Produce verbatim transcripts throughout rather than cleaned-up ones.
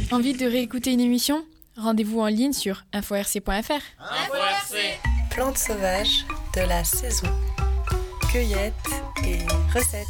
Envie de réécouter une émission ? Rendez-vous en ligne sur info r c point f r. Info R C. Plantes sauvages de la saison. Cueillettes et recettes.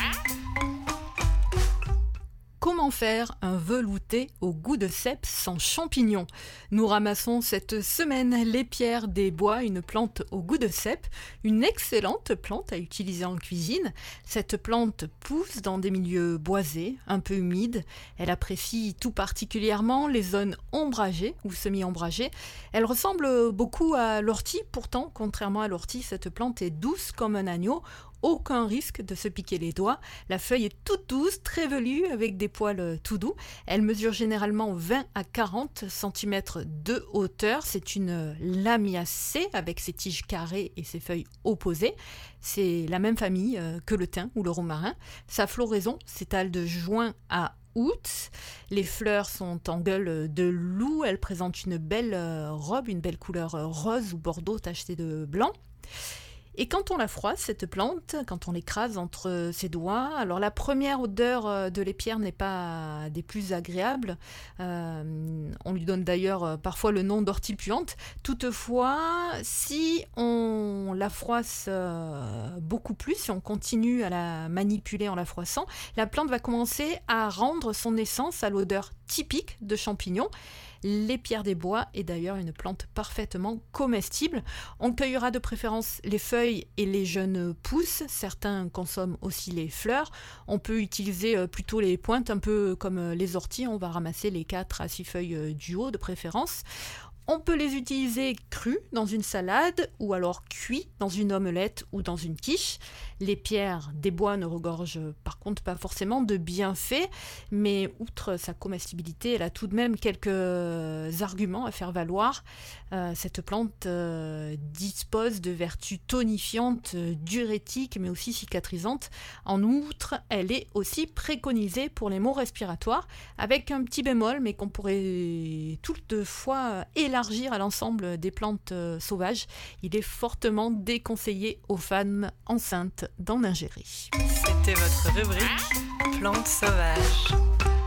Comment faire un velouté au goût de cèpe sans champignons ? Nous ramassons cette semaine les pierres des bois, une plante au goût de cèpe, une excellente plante à utiliser en cuisine. Cette plante pousse dans des milieux boisés, un peu humides. Elle apprécie tout particulièrement les zones ombragées ou semi-ombragées. Elle ressemble beaucoup à l'ortie, pourtant, contrairement à l'ortie, cette plante est douce comme un agneau. Aucun risque de se piquer les doigts. La feuille est toute douce, très velue, avec des poils tout doux. Elle mesure généralement vingt à quarante centimètres de hauteur. C'est une lamiacée avec ses tiges carrées et ses feuilles opposées. C'est la même famille que le thym ou le romarin. Sa floraison s'étale de juin à août. Les fleurs sont en gueule de loup. Elles présentent une belle robe, une belle couleur rose ou bordeaux tachetée de blanc. Et quand on la froisse, cette plante, quand on l'écrase entre ses doigts, alors la première odeur de l'épierre n'est pas des plus agréables. Euh, on lui donne d'ailleurs parfois le nom d'ortie puante. Toutefois, si on la froisse euh, beaucoup plus, si on continue à la manipuler en la froissant, la plante va commencer à rendre son essence à l'odeur typique de champignons. L'épierre des bois est d'ailleurs une plante parfaitement comestible. On cueillera de préférence les feuilles et les jeunes pousses. Certains consomment aussi les fleurs. On peut utiliser plutôt les pointes, un peu comme les orties. On va ramasser les quatre à six feuilles du haut de préférence. On peut les utiliser crus dans une salade ou alors cuits dans une omelette ou dans une quiche. L'épierre des bois ne regorge par contre pas forcément de bienfaits, mais outre sa comestibilité, elle a tout de même quelques arguments à faire valoir. Euh, cette plante euh, dispose de vertus tonifiantes, diurétiques, mais aussi cicatrisantes. En outre, elle est aussi préconisée pour les maux respiratoires, avec un petit bémol, mais qu'on pourrait toutefois élargir à l'ensemble des plantes euh, sauvages. Il est fortement déconseillé aux femmes enceintes d'en ingérer. C'était votre rubrique Plantes sauvages.